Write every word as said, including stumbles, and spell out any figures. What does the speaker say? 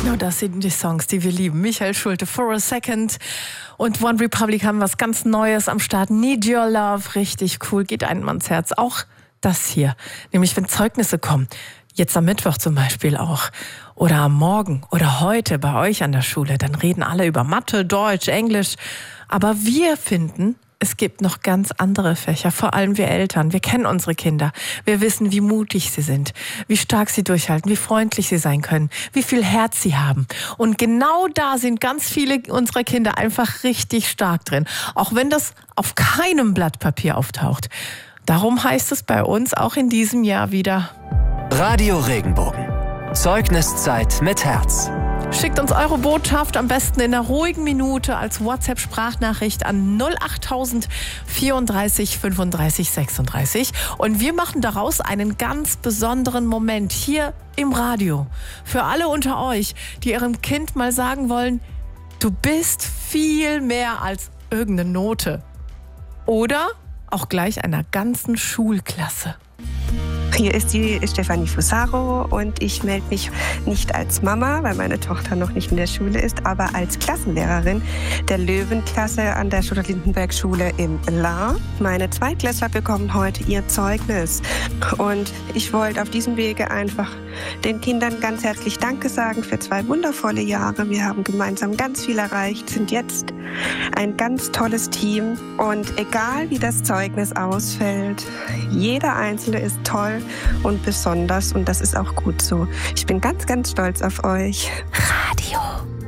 Ja, das sind die Songs, die wir lieben. Michael Schulte, For a Second und One Republic haben was ganz Neues am Start. Need Your Love, richtig cool, geht einem ans Herz. Auch das hier, nämlich wenn Zeugnisse kommen, jetzt am Mittwoch zum Beispiel auch, oder am Morgen oder heute bei euch an der Schule, dann reden alle über Mathe, Deutsch, Englisch. Aber wir finden, es gibt noch ganz andere Fächer, vor allem wir Eltern. Wir kennen unsere Kinder. Wir wissen, wie mutig sie sind, wie stark sie durchhalten, wie freundlich sie sein können, wie viel Herz sie haben. Und genau da sind ganz viele unserer Kinder einfach richtig stark drin, auch wenn das auf keinem Blatt Papier auftaucht. Darum heißt es bei uns auch in diesem Jahr wieder Radio Regenbogen. Zeugniszeit mit Herz. Schickt uns eure Botschaft am besten in einer ruhigen Minute als WhatsApp-Sprachnachricht an null achttausend vierunddreißig fünfunddreißig sechsunddreißig und wir machen daraus einen ganz besonderen Moment hier im Radio. Für alle unter euch, die ihrem Kind mal sagen wollen, du bist viel mehr als irgendeine Note. Oder auch gleich einer ganzen Schulklasse. Hier ist die Stefanie Fusaro und ich melde mich nicht als Mama, weil meine Tochter noch nicht in der Schule ist, aber als Klassenlehrerin der Löwenklasse an der Stuttgart-Lindenberg-Schule in Lahr. Meine Zweitklässler bekommen heute ihr Zeugnis und ich wollte auf diesem Wege einfach den Kindern ganz herzlich Danke sagen für zwei wundervolle Jahre. Wir haben gemeinsam ganz viel erreicht, sind jetzt ein ganz tolles Team und egal wie das Zeugnis ausfällt, jeder Einzelne ist toll und besonders und das ist auch gut so. Ich bin ganz, ganz stolz auf euch. Radio